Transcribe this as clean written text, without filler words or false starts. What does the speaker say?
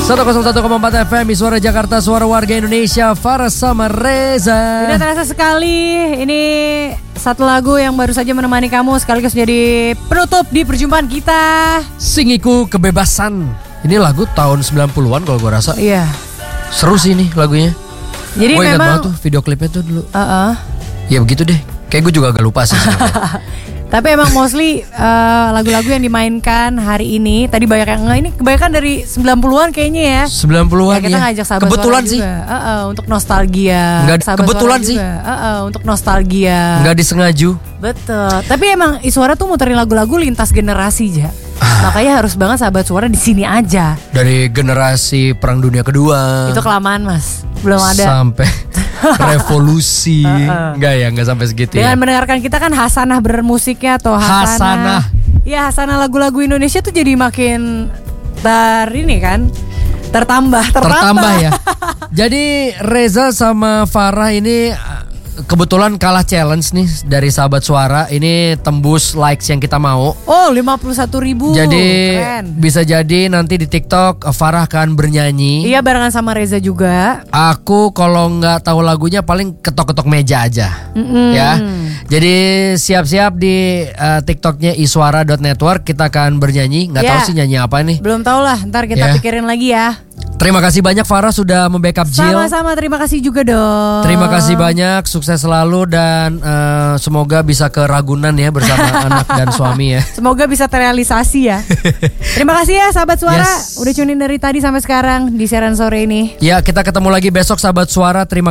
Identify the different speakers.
Speaker 1: 101,4 FM, Suara Jakarta, suara warga Indonesia, Farah sama Reza.
Speaker 2: Tidak terasa sekali, ini satu lagu yang baru saja menemani kamu sekaligus jadi penutup di perjumpaan kita.
Speaker 1: Singiku Kebebasan. Ini lagu tahun 90-an kalau gue rasa.
Speaker 2: Iya.
Speaker 1: Seru sih nih lagunya.
Speaker 2: Jadi
Speaker 1: gue ingat
Speaker 2: memang
Speaker 1: banget tuh video klipnya tuh dulu. Ya begitu deh. Kayak gue juga agak lupa sih.
Speaker 2: Tapi emang mostly lagu-lagu yang dimainkan hari ini, tadi banyak yang ini kebanyakan dari 90-an kayaknya ya.
Speaker 1: 90-an
Speaker 2: ya. Kita ngajak sahabat
Speaker 1: kebetulan
Speaker 2: suara
Speaker 1: sih.
Speaker 2: juga. Untuk nostalgia.
Speaker 1: Kebetulan sih.
Speaker 2: Untuk nostalgia.
Speaker 1: Nggak disengaju.
Speaker 2: Betul. Tapi emang Iswara tuh muterin lagu-lagu lintas generasi aja. Makanya harus banget sahabat suara di sini aja.
Speaker 1: Dari generasi Perang Dunia Kedua.
Speaker 2: Itu kelamaan mas, belum ada.
Speaker 1: Sampai revolusi. Enggak sampai segitu.
Speaker 2: Dengan mendengarkan kita kan hasanah bermusiknya atau hasanah. Ya hasanah lagu-lagu Indonesia tuh jadi makin tertambah
Speaker 1: ya. Jadi Reza sama Farah ini kebetulan kalah challenge nih dari sahabat suara. Ini tembus likes yang kita mau.
Speaker 2: Oh 51.000.
Speaker 1: Jadi
Speaker 2: keren. Bisa
Speaker 1: jadi nanti di TikTok Farah akan bernyanyi.
Speaker 2: Iya barengan sama Reza juga.
Speaker 1: Aku kalau nggak tahu lagunya paling ketok-ketok meja aja. Ya. Jadi siap-siap di TikToknya iswara.network kita akan bernyanyi. Nggak tahu sih nyanyi apa nih.
Speaker 2: Belum tahu lah. Ntar kita pikirin lagi ya.
Speaker 1: Terima kasih banyak Farah sudah membackup Jill.
Speaker 2: Sama-sama, terima kasih juga dong.
Speaker 1: Terima kasih banyak, sukses selalu dan semoga bisa ke Ragunan ya bersama anak dan suami ya.
Speaker 2: Semoga bisa terrealisasi ya. Terima kasih ya sahabat suara, udah tune in dari tadi sampai sekarang di siaran sore ini.
Speaker 1: Ya, kita ketemu lagi besok sahabat suara. Terima